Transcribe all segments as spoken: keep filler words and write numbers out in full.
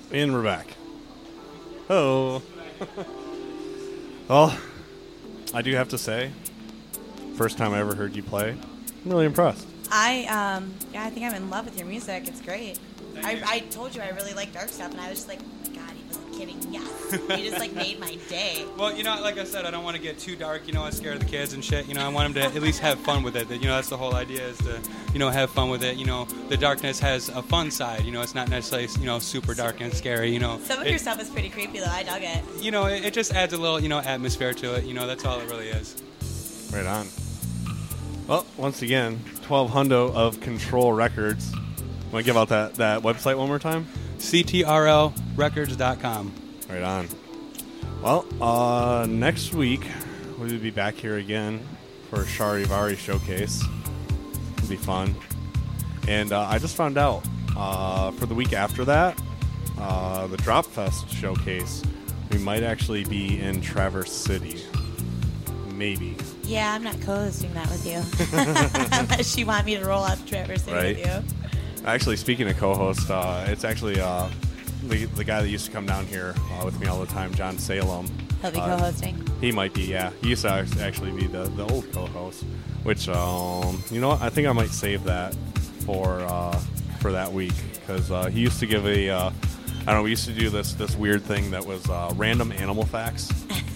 And we're back. Oh. Well, I do have to say, first time I ever heard you play, I'm really impressed. I, um, yeah, I think I'm in love with your music. It's great. I, I told you I really like dark stuff, and I was just like, oh my god, he wasn't kidding. Yes. You just, like, made my day. Well, you know, like I said, I don't want to get too dark. You know, I scare the kids and shit. You know, I want them to at least have fun with it. You know, that's the whole idea is to, you know, have fun with it. You know, the darkness has a fun side. You know, it's not necessarily, you know, super dark and scary. You know, Some of it, your stuff is pretty creepy, though. I dug it. You know, it, it just adds a little, you know, atmosphere to it. You know, that's all it really is. Right on. Well, once again, twelve hundo of Control Records. Want to give out that, that website one more time? C T R L records dot com. Right on. Well, uh, next week we'll be back here again for Charivari Showcase. It'll be fun. And uh, I just found out uh, for the week after that, uh, the Drop Fest Showcase, we might actually be in Traverse City. Maybe. Yeah, I'm not co-hosting that with you. Unless you want me to roll out to Traverse City Right. with you. Actually, speaking of co-host, uh, it's actually uh, the, the guy that used to come down here uh, with me all the time, John Salem. He'll be Uh, co-hosting. He might be, yeah. He used to act- actually be the, the old co-host, which, um, you know what? I think I might save that for uh, for that week, because uh, he used to give a, uh, I don't know, we used to do this, this weird thing that was uh, random animal facts.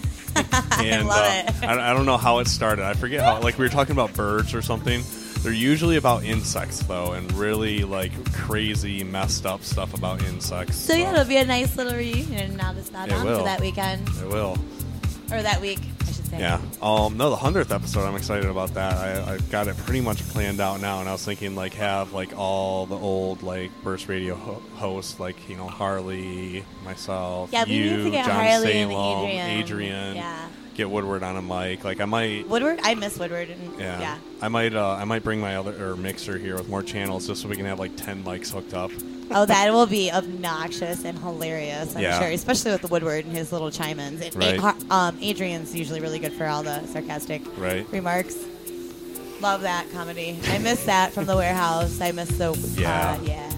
And, I love uh, it. I, I don't know how it started. I forget how, like we were talking about birds or something. They're usually about insects, though, and really, like, crazy, messed up stuff about insects. So, yeah, it'll be a nice little reunion now that's not It on will. for that weekend. It will. Or that week, I should say. Yeah. Um, no, the hundredth episode, I'm excited about that. I, I've got it pretty much planned out now, and I was thinking, like, have, like, all the old, like, Burst Radio ho- hosts, like, you know, Harley, myself, Yeah, we you, need to get John Harley and Salem, Adrian. Adrian, Yeah. get Woodward on a mic. Like, I might... Woodward? I miss Woodward. And, Yeah. yeah. I might uh, I might bring my other or mixer here with more channels just so we can have like ten mics hooked up. Oh, that will be obnoxious and hilarious, I'm Yeah. sure. Especially with the Woodward and his little chime-ins. And Right. A- um, Adrian's usually really good for all the sarcastic Right. remarks. Love that comedy. I miss that from the warehouse. I miss the... Yeah. Uh, yeah.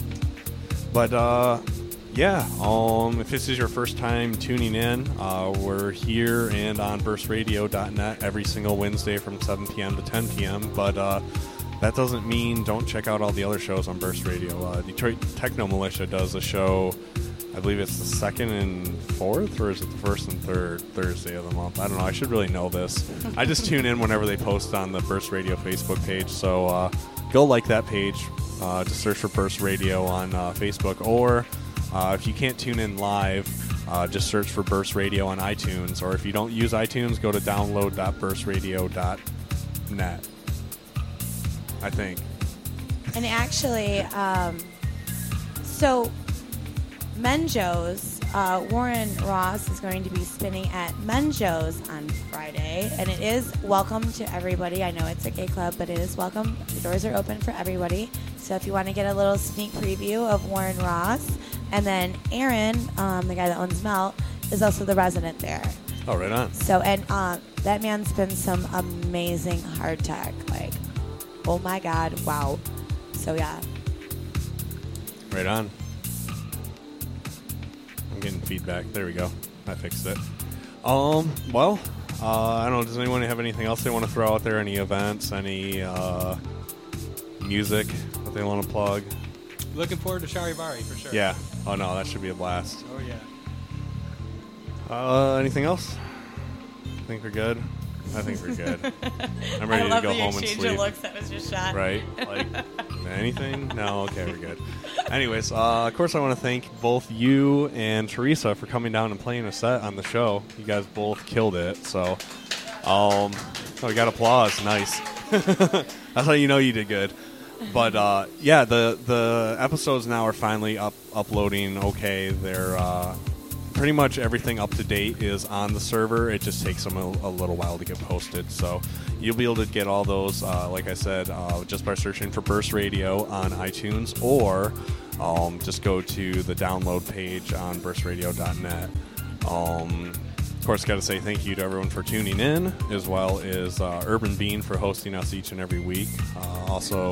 But uh yeah, um if this is your first time tuning in, uh, we're here and on burst radio dot net every single Wednesday from seven p.m. to ten p.m. But uh that doesn't mean don't check out all the other shows on Burst Radio. Uh, Detroit Techno Militia does a show, I believe it's the second and fourth, or is it the first and third Thursday of the month? I don't know. I should really know this. I just tune in whenever they post on the Burst Radio Facebook page. So uh, go like that page. Uh, just search for Burst Radio on uh, Facebook. Or uh, if you can't tune in live, uh, just search for Burst Radio on iTunes. Or if you don't use iTunes, go to download dot burst radio dot net. I think. And actually, um, so Menjo's, uh, Warren Ross is going to be spinning at Menjo's on Friday, and it is welcome to everybody. I know it's a gay club, but it is welcome. The doors are open for everybody. So if you want to get a little sneak preview of Warren Ross, and then Aaron, um, the guy that owns Melt, is also the resident there. Oh, right on. So, and uh, that man spins some amazing hard tech, like, oh my God, wow. So, yeah. Right on. I'm getting feedback. There we go. I fixed it. Um, well, uh, I don't know. Does anyone have anything else they want to throw out there? Any events? Any uh, music that they want to plug? Looking forward to Charivari for sure. Yeah. Oh, no. That should be a blast. Oh, yeah. Uh, anything else? I think we're good. I think we're good. I'm ready I love to go the home and exchange sleep. of looks that was just shot. Right? Like, anything? No? Okay, we're good. Anyways, uh, of course I want to thank both you and Teresa for coming down and playing a set on the show. You guys both killed it, so... Um, oh, we got applause. Nice. That's how you know you did good. But, uh, yeah, the, the episodes now are finally up uploading okay. They're... Uh, pretty much everything up to date is on the server. It just takes them a, a little while to get posted. So you'll be able to get all those, uh, like I said, uh, just by searching for Burst Radio on iTunes, or um, just go to the download page on burst radio dot net. Um, of course, got to say thank you to everyone for tuning in, as well as uh, Urban Bean for hosting us each and every week. Uh, also,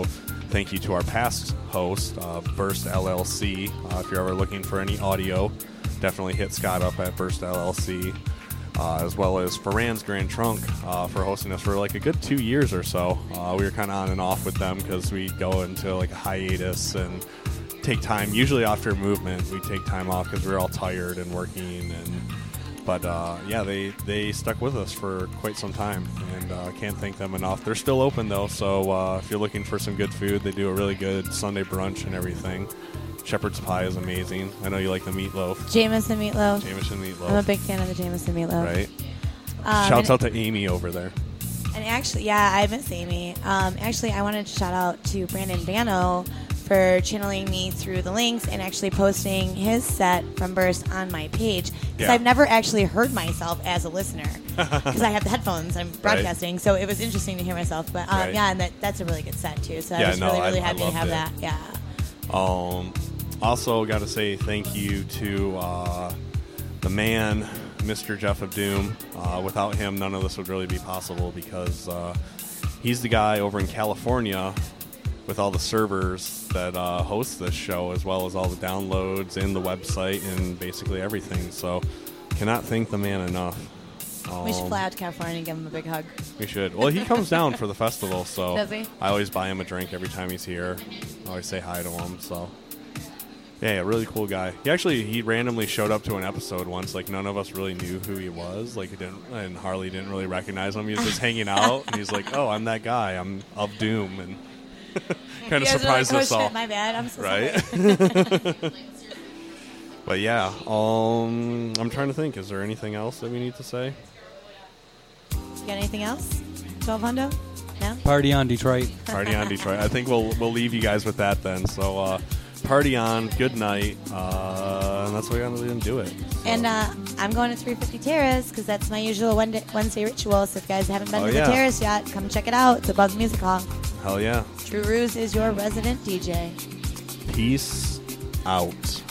thank you to our past host, uh, Burst L L C. Uh, if you're ever looking for any audio, definitely hit Scott up at Burst L L C. Uh, as well as Ferran's Grand Trunk uh, for hosting us for like a good two years or so. Uh, we were kind of on and off with them because we'd go into like a hiatus and take time. Usually after movement, we'd take time off because we were all tired and working. And But uh, yeah, they, they stuck with us for quite some time, and uh, can't thank them enough. They're still open though, so uh, if you're looking for some good food, they do a really good Sunday brunch and everything. Shepherd's pie is amazing. I know you like the meatloaf. Jameson meatloaf. Jameson meatloaf. I'm a big fan of the Jameson meatloaf. Right. Um, Shouts out to Amy over there. And actually, yeah, I miss Amy. Um, actually, I wanted to shout out to Brandon Bano for channeling me through the links and actually posting his set from Burst on my page. Because Yeah. I've never actually heard myself as a listener. Because I have the headphones, I'm broadcasting, right. So it was interesting to hear myself. But um, Right. yeah, and that, that's a really good set too. So Yeah, I was no, really, really I- I happy to loved have it. that. Yeah. Um, also, got to say thank you to uh, the man, Mister Jeff of Doom. Uh, without him, none of this would really be possible because uh, he's the guy over in California with all the servers that uh, host this show, as well as all the downloads and the website and basically everything. So, cannot thank the man enough. Um, We should fly out to California and give him a big hug. We should. Well, he comes down for the festival, so Does he? I always buy him a drink every time he's here. I always say hi to him. So, yeah, yeah, really cool guy. He actually he randomly showed up to an episode once. Like none of us really knew who he was. Like he didn't, and Harley didn't really recognize him. He was just hanging out, and he's like, "Oh, I'm that guy. I'm of Doom," and kind of You guys are surprised like, oh, us all. shit, my bad. I'm so Right? sorry. But yeah, um, I'm trying to think. Is there anything else that we need to say? You got anything else? twelve hundo? No? Party on, Detroit. Party on, Detroit. I think we'll we'll leave you guys with that then. So uh, party on, good night, uh, and that's what we're gonna do it. So. And uh, I'm going to three fifty Terrace because that's my usual Wednesday, Wednesday ritual. So if you guys haven't been Oh, to yeah. the Terrace yet, come check it out. It's above the music hall. Hell yeah. True Ruse is your resident D J. Peace out.